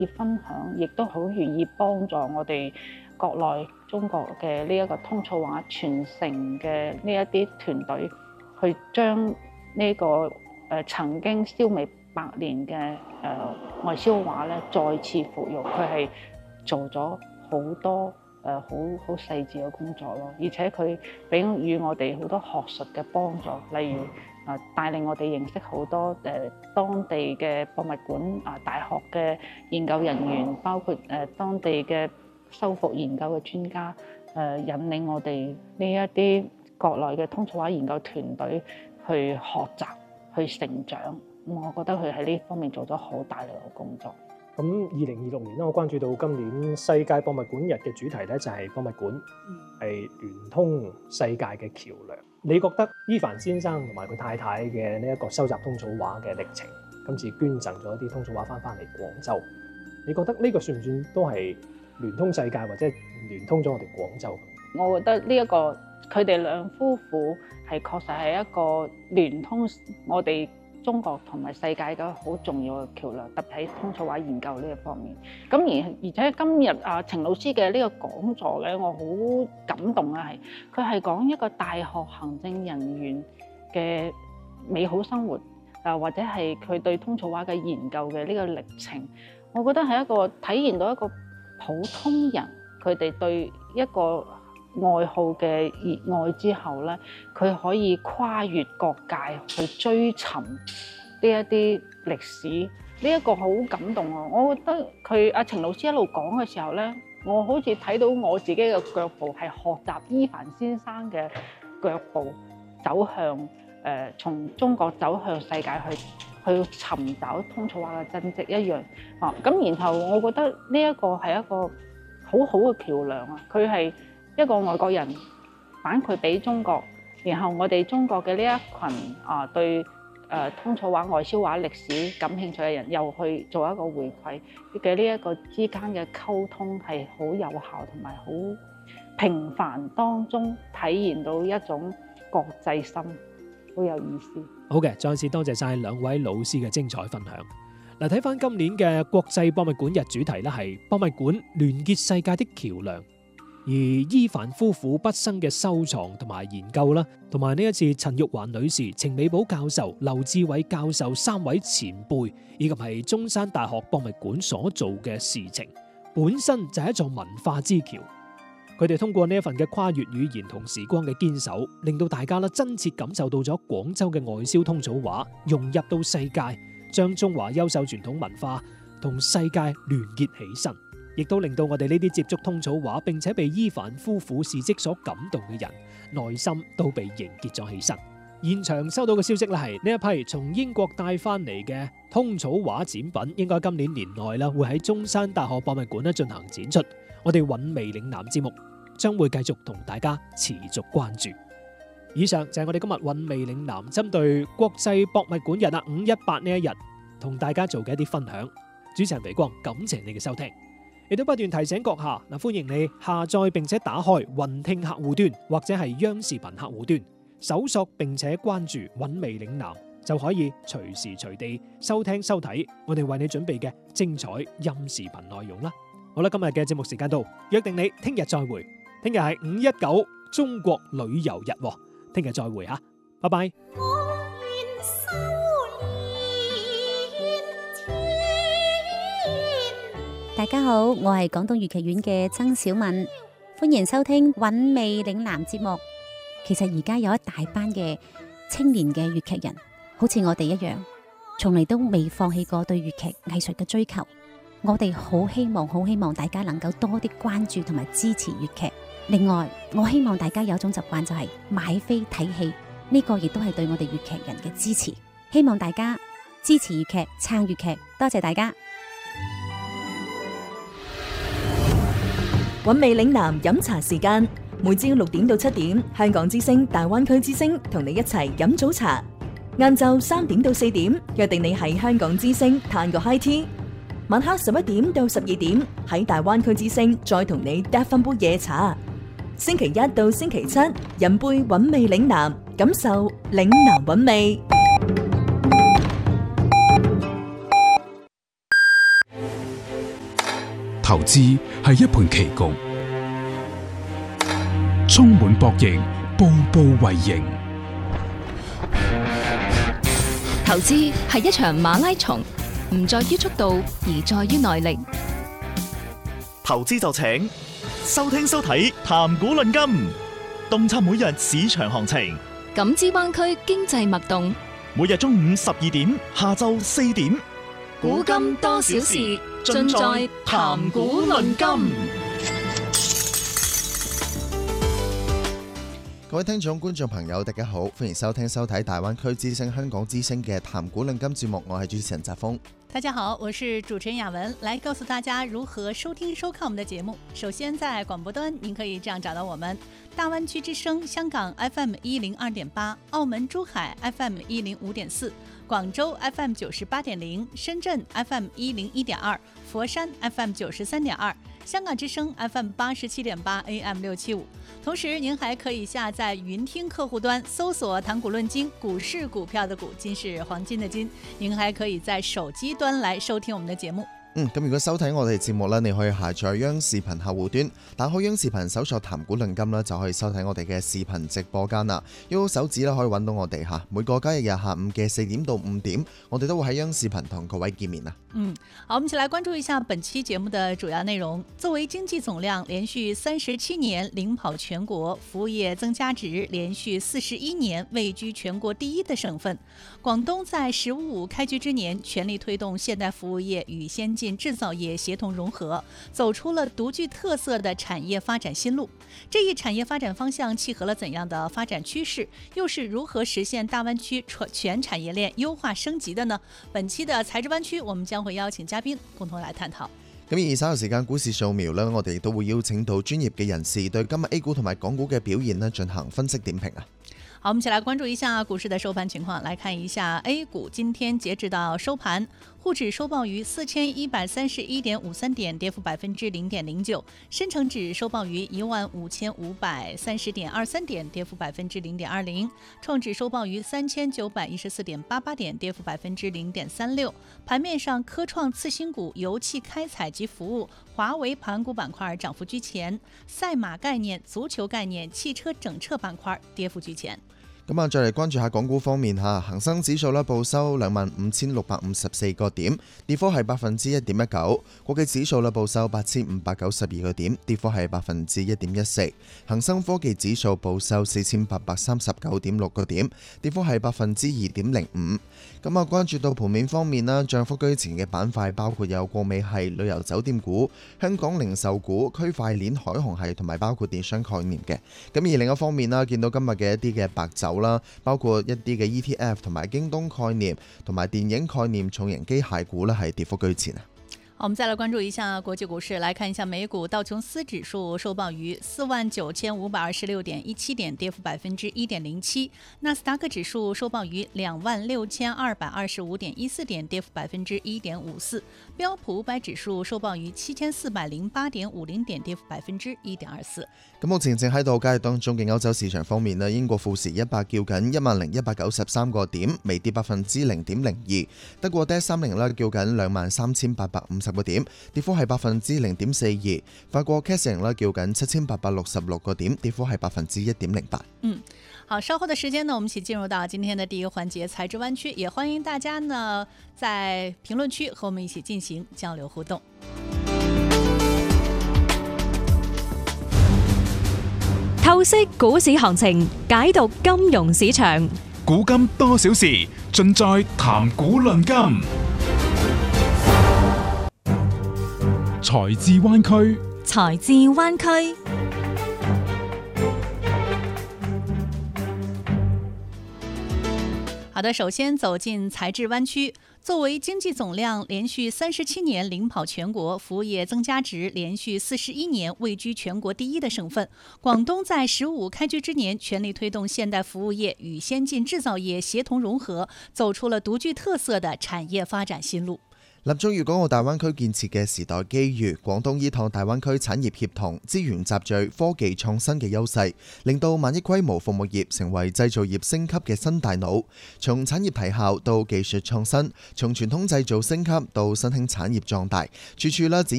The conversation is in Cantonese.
意分享，亦都好願意幫助我哋國內中國嘅呢一個通草話傳承嘅呢一啲團隊，去將呢個曾經消弭百年嘅外銷話咧再次復育。佢係做咗好多好細緻嘅工作咯，而且佢俾予我哋好多學術嘅幫助，例如帶領我哋認識好多當地嘅博物館大學嘅研究人員，包括當地嘅修復研究嘅專家，引領我哋呢一啲國內嘅通草話研究團隊去學習、去成長。我覺得佢喺呢方面做咗好大量嘅工作。 咁2026年咧，我關注到今年世界博物館日嘅主題咧就係博物館係聯通世界嘅橋梁。你覺得伊凡先生同埋佢太太嘅呢一個收集通草話嘅歷程，今次捐贈咗一啲通草話翻嚟廣州，你覺得呢個算唔算都係聯通世界或者聯通咗我哋廣州？ 我覺得呢一個佢哋兩夫婦係確實係一個聯通我哋中國同埋世界嘅好重要嘅橋梁，特別喺通草話研究呢一方面。咁而且今日程老師嘅呢個講座咧，我好感動啊！佢係講一個大學行政人員嘅美好生活，或者係佢對通草話嘅研究嘅呢個歷程。我覺得係一個體現到一個普通人佢哋對一個愛好嘅熱愛之後咧，佢可以跨越各界去追尋呢一啲歷史，呢一個好感動啊！我覺得佢阿程老師一路講嘅時候咧，我好似睇到我自己嘅腳步係學習伊凡先生嘅腳步，走向從中國走向世界去尋找通草話嘅真跡一樣啊！咁然後我覺得呢一個係一個好好嘅橋梁啊！佢係一個外國人反饋俾中國，然後我哋中國嘅呢一群對通草話外銷話歷史感興趣嘅人，又去做一個回饋嘅呢一個之間嘅溝通係好有效，同埋好平凡當中體現到一種國際心，好有意思。 好嘅，再次多謝晒兩位老師嘅精彩分享。嗱，睇翻今年嘅國際博物館日主題咧，係博物館聯結世界的橋梁。而伊凡夫婦畢生嘅收藏同埋研究啦，同埋呢一次陳玉環女士、程美寶教授、劉志偉教授三位前輩，以及係中山大學博物館所做嘅事情，本身就係一座文化之橋。佢哋通過呢一份嘅跨越語言同時光嘅堅守，令到大家咧真切感受到咗廣州嘅外銷通草話融入到世界，將中華優秀傳統文化同世界聯結起身。亦都令到我哋呢啲接觸通草話並且被伊凡夫婦事蹟所感動嘅人，內心都被凝結咗起身。現場收到嘅消息咧，係呢一批從英國帶翻嚟嘅通草話展品，應該今年年內啦會喺中山大學博物館咧進行展出。我哋韻味嶺南節目將會繼續同大家持續關注。以上就係我哋今日韻味嶺南針對國際博物館日518呢一日同大家做嘅一啲分享。主持人微光，感謝你嘅收聽。亦都不斷提醒閣下歡迎你下載並且打開雲聽客戶端或者係央視頻客戶端，搜索並且關注韻味嶺南，就可以隨時隨地收聽收睇我哋為你準備嘅精彩音視頻內容啦。好啦，今日嘅節目時間到，約定你聽日再會。聽日係519中國旅遊日，聽日再會吓，拜拜。 大家好，我係廣東粵劇院嘅曾小敏，歡迎收聽韻味嶺南節目。其實而家有一大班嘅青年嘅粵劇人，好似我哋一樣，從嚟都未放棄過對粵劇藝術嘅追求。我哋好希望大家能夠多啲關注同埋支持粵劇。另外，我希望大家有一種習慣，就係買飛睇戲，呢個亦都係對我哋粵劇人嘅支持。希望大家支持粵劇，撐粵劇，多謝大家。 韻味嶺南飲茶時間，每朝6點到7點，香港之聲、大灣區之聲同你一齊飲早茶。晏晝3點到4點，約定你喺香港之聲嘆個 high tea。晚黑11點到12點，喺大灣區之聲再同你嗒翻杯夜茶。星期一到星期七，飲杯韻味嶺南，感受嶺南韻味。 投資係一盤棋局，充滿博弈，步步為營。 投資係一場馬拉松，唔在於速度，而在於耐力。 投資就請收聽收睇談股論金，洞察每日市場行情， 感知灣區經濟脈動。 每日中午12點，下晝4點， 古今多少事，盡在談股論金。 各位聽眾觀眾朋友大家好，歡迎收聽收睇大灣區之聲香港之聲嘅談股論金節目，我係主持人澤峰。 大家好，我是主持人雅文，來告訴大家如何收聽收看我們的節目。首先在廣播端您可以這樣找到我們：大灣區之聲香港 FM 102.8，澳門珠海 FM 105.4，廣州 FM 98.0，深圳 FM 101.2，佛山 FM 93.2，香港之聲 FM 87.8 AM 675。同時您還可以下載雲聽客戶端，搜索談股論金，股是股票的股，金是黃金的金。您還可以在手機端來收聽我們的節目。 咁如果收睇我哋節目呢，你可以下載央視頻客戶端，打開央視頻搜索談股論金啦，就可以收睇我哋嘅視頻直播間啦。用手指啦可以揾到我哋嚇，每個交易日下午嘅4點到5點，我哋都會喺央視頻同各位見面啊。 好，我們一起來關注一下本期節目的主要內容。作為經濟總量連續37年領跑全國，服務業增加值連續41年位居全國第一的省份，廣東在“十五五”開局之年，全力推動現代服務業與先進製造業協同融合，走出了獨具特色的產業發展新路。這一產業發展方向契合了怎樣的發展趨勢？又是如何實現大灣區全產業鏈優化升級的呢？本期的財智灣區，我們將會邀請嘉賓共同來探討。 咁而稍後時間股市掃描呢，我哋都會邀請到專業嘅人士對今日 A 股同埋港股嘅表現呢進行分析點評啊。 好，我們一起來關注一下股市的收盤情況，來看一下 A 股今天截止到收盤，滬指收報於4131.53點，跌幅0.09%；深成指收報於15530.23點，跌幅0.20%；創指收報於3914.88點，跌幅0.36%。盤面上，科創次新股、油氣開採及服務、華為盤股板塊漲幅居前，賽馬概念、足球概念、汽車整車板塊跌幅居前。 咁再嚟關注下港股方面嚇，恒生指數咧報收25,654個點，跌幅係1.19%；國際指數咧報收8,592個點，跌幅係1.14%；恒生科技指數報收4,839.6個點，跌幅係2.05%。關注到盤面方面啦，漲幅居前嘅板塊包括有國美系、旅遊酒店股、香港零售股、區塊鏈、海航系同埋包括電商概念嘅。咁而另一方面啦，見到今日嘅一啲嘅白酒啦，包括一啲嘅 ETF 同埋京東概念同埋電影概念重型機械股咧係跌幅居前啊。 我們再來關注一下國際股市，來看一下美股道瓊斯指數收報於49526.17點，跌幅1.07%；納斯達克指數收報於26225.14點，跌幅1.54%；標普500指數收報於7408.50點，跌幅1.24%。 咁目前正喺度交易當中嘅歐洲市場方面咧，英國富時100叫緊10193個點，微跌0.02%；德國DAX 30咧叫緊23850個點，跌幅係0.42%；法國 CAC 40咧叫緊7866個點，跌幅係1.08%。 好，稍後的時間呢，我們一起進入到今天的第一個環節財智灣區，也歡迎大家呢在評論區和我們一起進行交流互動。 透析股市行情，解讀金融市場， 古今多少事，盡在談股論金。財智灣區， 財智灣區。 好的，首先走進財智灣區。作為經濟總量連續37年領跑全國，服務業增加值連續41年位居全國第一的省份，廣東在“十五”開局之年，全力推動現代服務業與先進製造業協同融合，走出了獨具特色的產業發展新路。 立足粵港澳大灣區建設嘅時代機遇，廣東依託大灣區產業協同、資源集聚、科技創新嘅優勢，令到萬億規模服務業成為製造業升級嘅新大腦。從產業提效到技術創新，從傳統製造升級到新興產業壯大，處處展